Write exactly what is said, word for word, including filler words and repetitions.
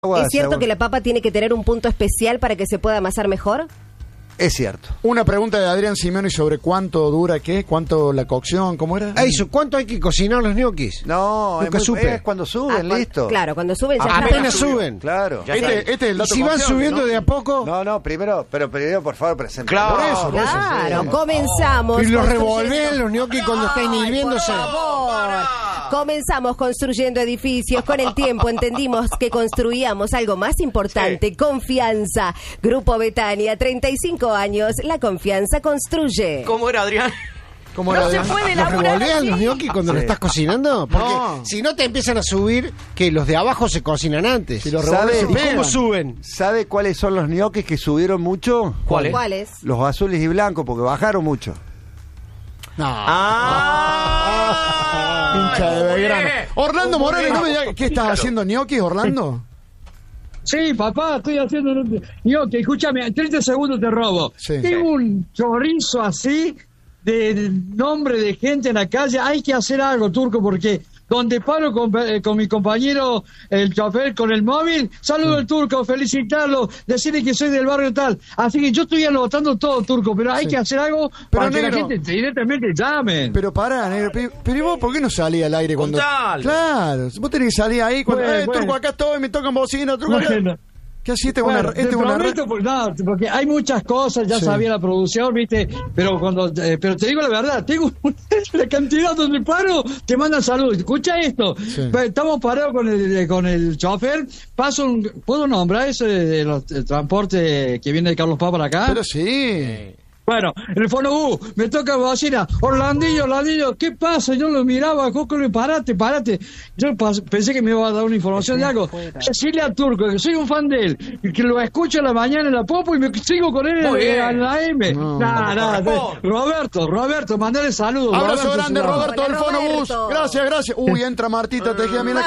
¿Es cierto que la papa tiene que tener un punto especial para que se pueda amasar mejor? Es cierto. Una pregunta de Adrián Simeoni sobre cuánto dura qué, cuánto la cocción, ¿cómo era? Eso, ¿cuánto hay que cocinar los ñoquis? No, Nunca es, muy, supe. es cuando suben, Ah, listo. Claro, cuando suben ya Ah, está. apenas suben. Claro. Este, este es el Y dato si van confiable, subiendo ¿no? de a poco, No, no, primero, pero primero, por favor, presente. Claro. Por eso, por eso, Claro, sí. comenzamos. y los construyendo- revolven los ñoquis cuando están Ay, hirviéndose. por favor. Comenzamos construyendo edificios. Con el tiempo entendimos que construíamos algo más importante, confianza. Grupo Betania, treinta y cinco años, la confianza construye. ¿Cómo era, Adrián? ¿Cómo No era, se Adrián? puede ¿Los elaborar revolvean así. los ñoquis cuando Sí. lo estás cocinando? Porque No. si no te empiezan a subir, que los de abajo se cocinan antes. Si los ¿Sabe? revolves se ¿Y pegan. cómo suben? ¿Sabe cuáles son los ñoquis que subieron mucho? ¿Cuáles? ¿Cuáles? Los azules y blancos, porque bajaron mucho. No. ¡Ah! Hincha de Belgrano. Bien. Orlando Muy Morales, bien. ¿no me digas qué estás Claro. haciendo ñoquis, Orlando? Sí, papá, estoy haciendo... Ñoqui, escúchame, en treinta segundos te robo. Sí. Tengo un chorizo así de, de nombre de gente en la calle. Hay que hacer algo, Turco, porque donde paro con, eh, con mi compañero, el chofer, con el móvil, saludo al Turco, felicitarlo, decirle que soy del barrio tal. Así que yo estoy anotando todo, Turco, pero hay Sí. que hacer algo Pero, para que negro, la gente directamente llamen. Pero pará, negro. Pero, pero ¿y vos por qué no salís al aire cuando...? Contalo. Claro, vos tenés que salir ahí cuando... Bueno, eh, bueno. Turco, acá estoy, me tocan bocina, Turco, acá... Bueno. ¿Qué así? Este es Bueno, una... te Este es una re- prometo, por- no, porque hay muchas cosas, ya Sí. sabía la producción, viste, pero cuando, eh, pero te digo la verdad, tengo la cantidad donde paro, te mandan salud. Escucha esto, Sí. Pa- estamos parados con el eh, con el chofer, paso un, ¿puedo nombrar ese de los el transporte que viene de Carlos Paz para acá? Pero sí. Bueno, el fono U, me toca bocina, Orlandillo, Orlandillo, ¿qué pasa? Yo lo miraba, Coco, parate, parate. Yo pas- pensé que me iba a dar una información de algo. Decirle a Turco que soy un fan de él, y que lo escucho a la mañana en la Popo y me sigo con él Muy en, bien. en la M. No. Nah, nah, corresponde. Roberto, Roberto, mandale saludos. Abrazo Roberto, grande, se llama. Roberto del Hola, Fonobús. Roberto. Gracias, gracias. Uy, entra Martita Tejía, mira